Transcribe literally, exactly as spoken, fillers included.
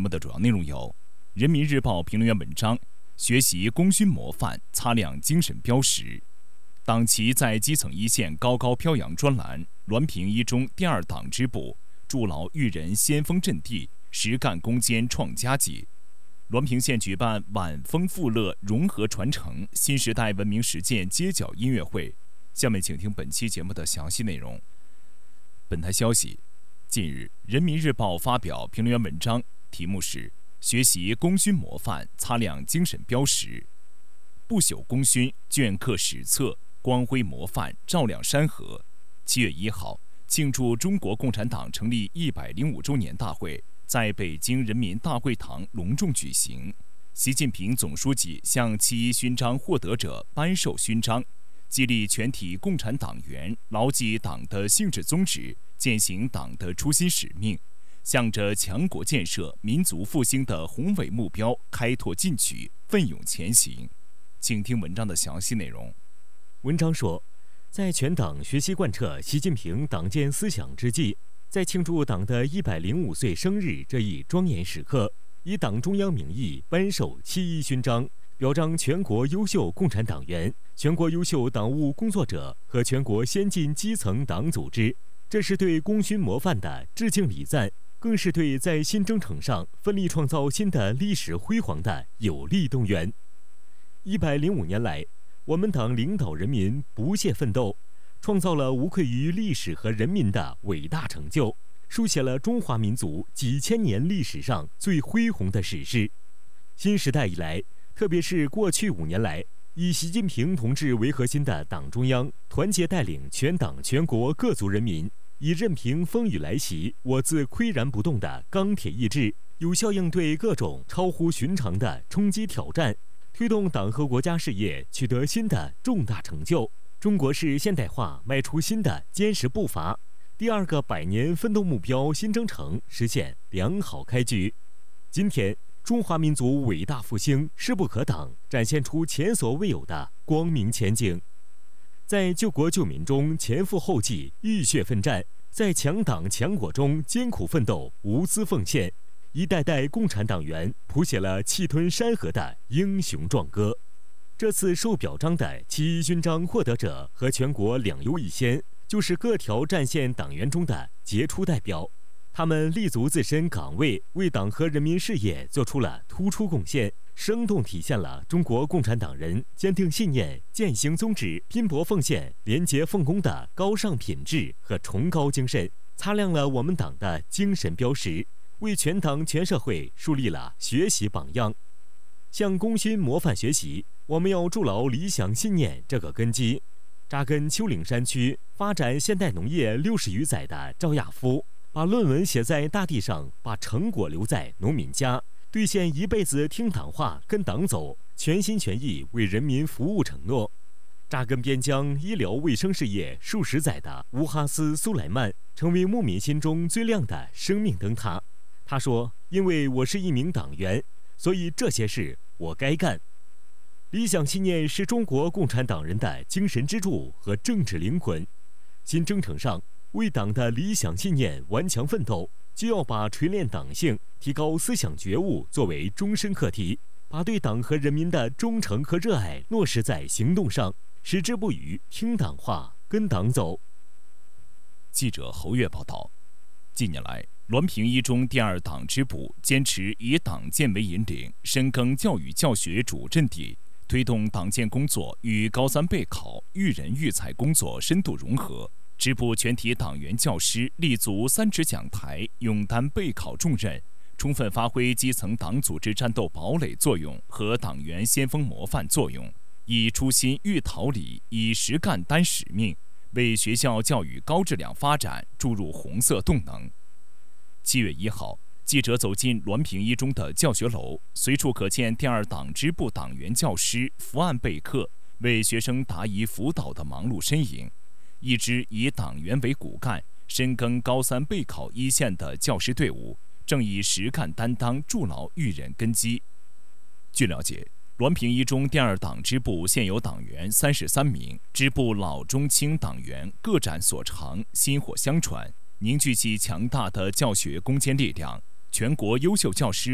目的主要内容有：人民日报评论员文章，学习功勋模范，擦亮精神标识；党旗在基层一线高高飘扬专栏，滦平一中第二党支部筑牢育人先锋阵地，实干攻坚创佳绩。滦平县举办晚丰富乐融合传承新时代文明实践街角音乐会。下面请听本期节目的详细内容。本台消息，近日，人民日报发表评论员文章，题目是学习功勋模范，擦亮精神标识，不朽功勋，镌刻史册，光辉模范，照亮山河。七月一号，庆祝中国共产党成立一百零五周年大会在北京人民大会堂隆重举行。习近平总书记向七一勋章获得者颁授勋章，激励全体共产党员牢记党的性质宗旨，践行党的初心使命，向着强国建设、民族复兴的宏伟目标开拓进取，奋勇前行。请听文章的详细内容。 文章说，在全党学习贯彻习近平党建思想之际，在庆祝党的一百零五岁生日这一庄严时刻，以党中央名义颁授七一勋章，表彰全国优秀共产党员、全国优秀党务工作者和全国先进基层党组织。这是对功勋模范的致敬礼赞，更是对在新征程上奋力创造新的历史辉煌的有力动员。一百零五年来，我们党领导人民不懈奋斗，创造了无愧于历史和人民的伟大成就，书写了中华民族几千年历史上最恢宏的史诗。新时代以来，特别是过去五年来，以习近平同志为核心的党中央团结带领全党全国各族人民，以任凭风雨来袭，我自岿然不动的钢铁意志，有效应对各种超乎寻常的冲击挑战，推动党和国家事业取得新的重大成就，中国式现代化迈出新的坚实步伐，第二个百年奋斗目标新征程实现良好开局。今天，中华民族伟大复兴势不可挡，展现出前所未有的光明前景。在救国救民中前赴后继、浴血奋战，在强党强国中艰苦奋斗、无私奉献，一代代共产党员谱写了气吞山河的英雄壮歌。这次受表彰的七一勋章获得者和全国两优一先，就是各条战线党员中的杰出代表。他们立足自身岗位，为党和人民事业做出了突出贡献，生动体现了中国共产党人坚定信念、践行宗旨、拼搏奉献、廉洁奉公的高尚品质和崇高精神，擦亮了我们党的精神标识，为全党全社会树立了学习榜样。向功勋模范学习，我们要筑牢理想信念这个根基。扎根丘陵山区、发展现代农业六十余载的赵亚夫，把论文写在大地上，把成果留在农民家，兑现一辈子听党话、跟党走，全心全意为人民服务承诺。扎根边疆医疗卫生事业数十载的乌哈斯苏莱曼，成为牧民心中最亮的生命灯塔。他说：“因为我是一名党员，所以这些事我该干。”理想信念是中国共产党人的精神支柱和政治灵魂。新征程上，为党的理想信念顽强奋斗，就要把锤炼党性、提高思想觉悟作为终身课题，把对党和人民的忠诚和热爱落实在行动上，矢志不渝听党话、跟党走。 记者侯月报道，近年来，滦平一中第二党支部坚持以党建为引领，深耕教育教学主阵地，推动党建工作与高三备考、育人育才工作深度融合。支部全体党员教师立足三指讲台，勇担备考重任，充分发挥基层党组织战斗堡垒作用和党员先锋模范作用，以初心育桃李，以实干担使命，为学校教育高质量发展注入红色动能。七月一号，记者走进滦平一中的教学楼，随处可见第二党支部党员教师伏案备课，为学生答疑辅导的忙碌身影。一支以党员为骨干、深耕高三备考一线的教师队伍，正以实干担当筑牢育人根基。据了解，滦平一中第二党支部现有党员三十三名，支部老中青党员各展所长，薪火相传，凝聚起强大的教学攻坚力量。全国优秀教师